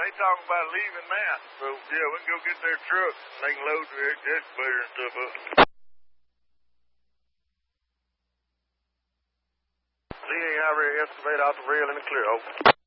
they talking about leaving now. So, yeah, we can go get their truck. They can load their excavator and stuff up. CA High Rail excavator out the rail in the clear. Over.